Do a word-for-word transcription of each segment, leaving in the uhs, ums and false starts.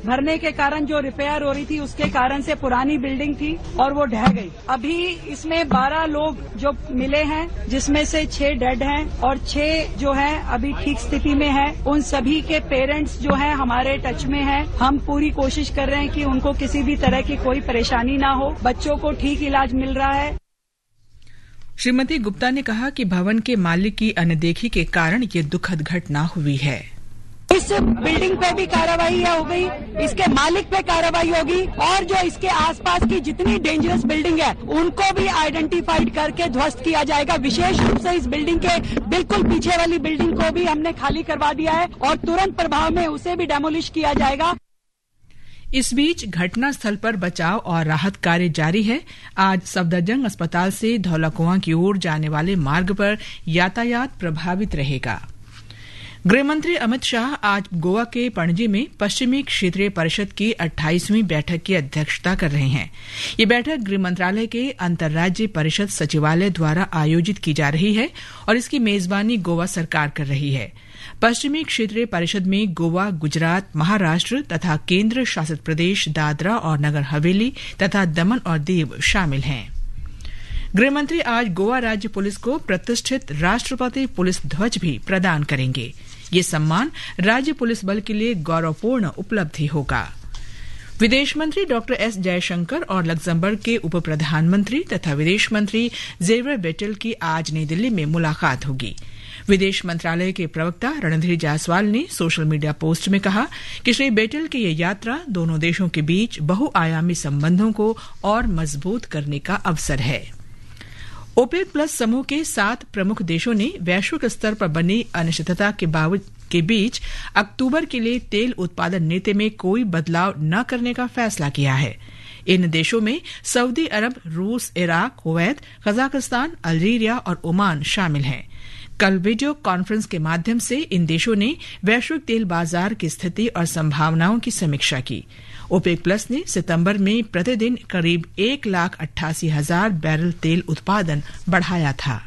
भरने के कारण जो रिपेयर हो रही थी उसके कारण से पुरानी बिल्डिंग थी और वो ढह गई। अभी इसमें बारह लोग जो मिले हैं, जिसमें से छह डेड हैं और छह जो हैं अभी ठीक स्थिति में हैं। उन सभी के पेरेंट्स जो हैं हमारे टच में हैं। हम पूरी कोशिश कर रहे हैं कि उनको किसी भी तरह की कोई परेशानी ना हो। बच्चों को ठीक इलाज मिल रहा है। श्रीमती गुप्ता ने कहा कि भवन के मालिक की अनदेखी के कारण ये दुखद घटना हुई है। इस बिल्डिंग पे भी कार्रवाई हो गई, इसके मालिक पे कार्रवाई होगी और जो इसके आसपास की जितनी डेंजरस बिल्डिंग है उनको भी आइडेंटिफाइड करके ध्वस्त किया जाएगा। विशेष रूप से इस बिल्डिंग के बिल्कुल पीछे वाली बिल्डिंग को भी हमने खाली करवा दिया है और तुरंत प्रभाव में उसे भी डेमोलिश किया जाएगा। इस बीच घटना स्थल पर बचाव और राहत कार्य जारी है। आज सफदरजंग अस्पताल से धौलाकुआं की ओर जाने वाले मार्ग पर यातायात प्रभावित रहेगा। गृहमंत्री अमित शाह आज गोवा के पणजी में पश्चिमी क्षेत्रीय परिषद की अट्ठाईसवीं बैठक की अध्यक्षता कर रहे हैं। ये बैठक गृह मंत्रालय के अंतर्राज्यीय परिषद सचिवालय द्वारा आयोजित की जा रही है और इसकी मेजबानी गोवा सरकार कर रही है। पश्चिमी क्षेत्रीय परिषद में गोवा, गुजरात, महाराष्ट्र तथा केंद्र शासित प्रदेश दादरा और नगर हवेली तथा दमन और दीव शामिल हैं। गृहमंत्री आज गोवा राज्य पुलिस को प्रतिष्ठित राष्ट्रपति पुलिस ध्वज भी प्रदान करेंगे। ये सम्मान राज्य पुलिस बल के लिए गौरवपूर्ण उपलब्धि होगा। विदेश मंत्री डॉक्टर एस जयशंकर और लग्जमबर्ग के उप प्रधानमंत्री तथा विदेश मंत्री जेवियर बेटेल की आज नई दिल्ली में मुलाकात होगी। विदेश मंत्रालय के प्रवक्ता रणधीर जायसवाल ने सोशल मीडिया पोस्ट में कहा कि श्री बेटेल की यह यात्रा दोनों देशों के बीच बहुआयामी संबंधों को और मजबूत करने का अवसर है। ओपेक प्लस समूह के सात प्रमुख देशों ने वैश्विक स्तर पर बनी अनिश्चितता के बावजूद के बीच अक्टूबर के लिए तेल उत्पादन नीति में कोई बदलाव न करने का फैसला किया है। इन देशों में सऊदी अरब, रूस, इराक, कुवैत, कजाकिस्तान, अल्जीरिया और ओमान शामिल हैं। कल वीडियो कॉन्फ्रेंस के माध्यम से इन देशों ने वैश्विक तेल बाजार की स्थिति और संभावनाओं की समीक्षा की। ओपेक प्लस ने सितंबर में प्रतिदिन करीब एक लाख अट्ठासी हजार बैरल तेल उत्पादन बढ़ाया था।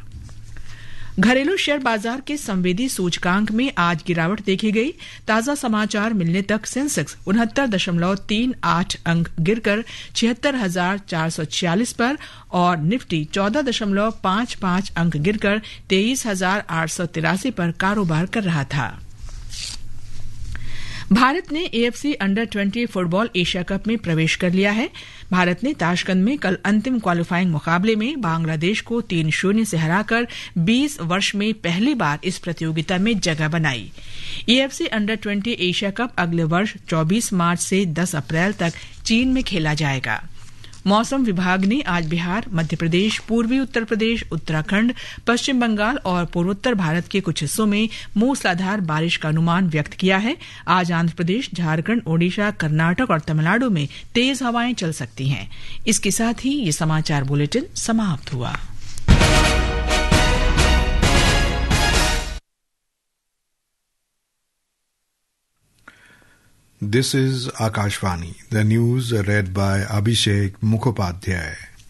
घरेलू शेयर बाजार के संवेदी सूचकांक में आज गिरावट देखी गई। ताजा समाचार मिलने तक सेंसेक्स उनहत्तर दशमलव तीन आठ अंक गिरकर छिहत्तर हजार चार सौ छियालीस पर और निफ्टी चौदह दशमलव पांच पांच अंक गिरकर तेईस हजार आठ सौ तिरासी पर कारोबार कर रहा था। भारत ने AFC under twenty football Asia cup में प्रवेश कर लिया है। भारत ने ताशकंद में कल अंतिम क्वालिफाइंग मुकाबले में बांग्लादेश को तीन शून्य से हराकर बीस वर्ष में पहली बार इस प्रतियोगिता में जगह बनाई। AFC under twenty Asia cup अगले वर्ष चौबीस मार्च से दस अप्रैल तक चीन में खेला जाएगा। मौसम विभाग ने आज बिहार, मध्य प्रदेश, पूर्वी उत्तर प्रदेश, उत्तराखंड, पश्चिम बंगाल और पूर्वोत्तर भारत के कुछ हिस्सों में मूसलाधार बारिश का अनुमान व्यक्त किया है। आज आंध्र प्रदेश, झारखंड, ओडिशा, कर्नाटक और तमिलनाडु में तेज हवाएं चल सकती हैं। इसके साथ ही ये समाचार बुलेटिन समाप्त हुआ। This is Akashvani. The news read by Abhishek Mukhopadhyay.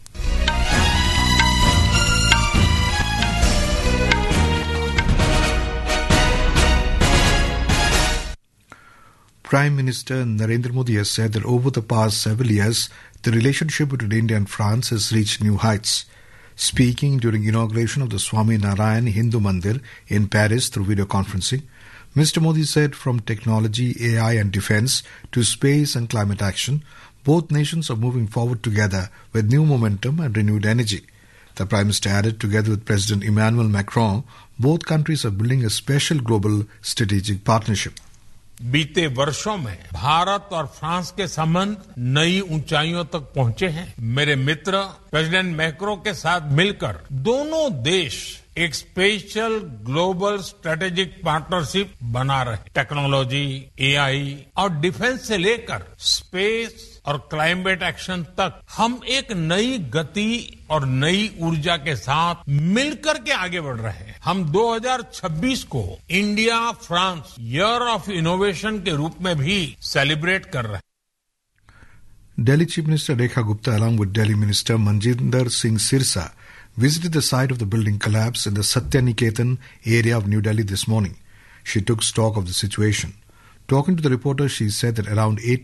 Prime Minister Narendra Modi has said that over the past several years, the relationship between India and France has reached new heights. Speaking during inauguration of the Swami Narayan Hindu Mandir in Paris through video conferencing, Mister Modi said from technology, A I and defense to space and climate action, both nations are moving forward together with new momentum and renewed energy. The Prime Minister added, together with President Emmanuel Macron, both countries are building a special global strategic partnership. बीते वर्षों में भारत और France के संबंध नई ऊंचाइयों तक पहुंचे हैं। मेरे मित्र प्रेसिडेंट मैक्रो के साथ मिलकर दोनों देश एक स्पेशल ग्लोबल स्ट्रेटेजिक पार्टनरशिप बना रहे। टेक्नोलॉजी, एआई और डिफेंस से लेकर स्पेस और क्लाइमेट एक्शन तक हम एक नई गति और नई ऊर्जा के साथ मिलकर के आगे बढ़ रहे हैं। हम दो हज़ार छब्बीस को India France year of innovation के रूप में भी सेलिब्रेट कर रहे हैं। Delhi Chief Minister Rekha Gupta along with Delhi Minister Manjinder Singh Sirsa visited the site of the building collapse in the Satya Niketan area of New Delhi this morning. She took stock of the situation. Talking to the reporter, she said that around eight